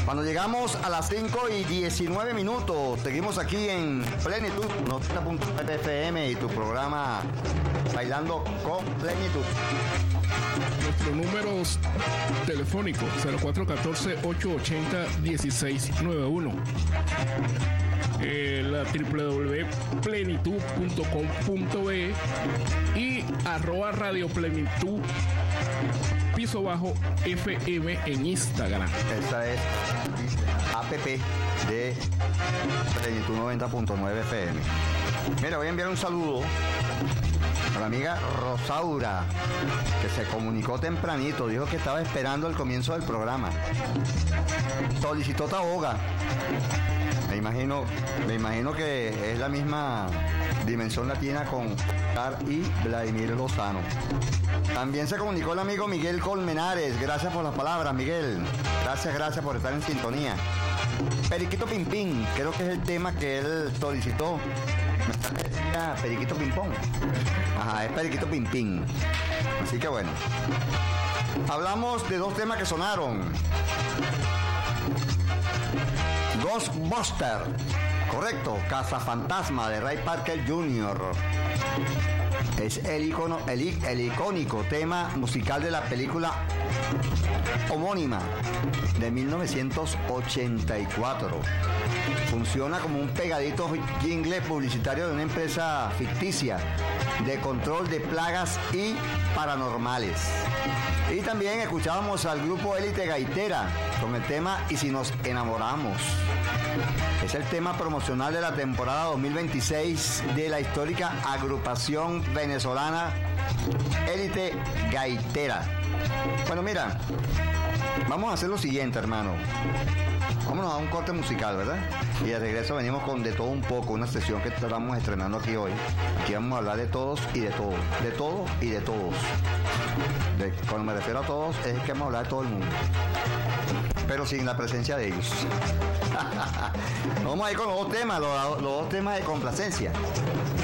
Cuando llegamos a las 5:19, seguimos aquí en Plenitud, 90.9 FM y tu programa Bailando con Plenitud. Nuestros números telefónicos 0414-880-1691. La www.plenitud.com.be y @Radio Plenitud _FM en Instagram. Esa es app de Plenitud 90.9 FM. Mira, voy a enviar un saludo a la amiga Rosaura, que se comunicó tempranito, dijo que estaba esperando el comienzo del programa. Solicitó Taboga. Me imagino que es la misma dimensión latina con Car y Vladimir Lozano. También se comunicó el amigo Miguel Colmenares. Gracias por las palabras, Miguel. Gracias por estar en sintonía. Periquito Pimpín, creo que es el tema que él solicitó. Periquito Pimpón. Ajá, es Periquito Pimpín. Así que bueno. Hablamos de dos temas que sonaron. Ghostbuster, correcto, Cazafantasma de Ray Parker Jr. Es el icónico tema musical de la película homónima de 1984. Funciona como un pegadito jingle publicitario de una empresa ficticia de control de plagas y paranormales. Y también escuchábamos al grupo Élite Gaitera con el tema Y si nos enamoramos. Es el tema promocional de la temporada 2026 de la histórica agrupación venezolana Élite Gaitera. Bueno, mira, vamos a hacer lo siguiente, hermano. Vámonos a un corte musical, ¿verdad? Y de regreso venimos con De Todo Un Poco, una sesión que estamos estrenando aquí hoy. Aquí vamos a hablar de todos y de todo. De todo y de todos. Cuando me refiero a todos, es que vamos a hablar de todo el mundo. Pero sin la presencia de ellos. Vamos a ir con los dos temas, los dos temas de complacencia.